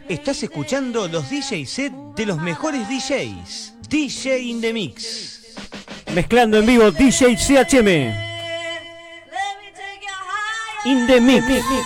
Estás escuchando los DJ set de los mejores DJs. DJ in the Mix. Mezclando en vivo DJ CHM. In the Mix.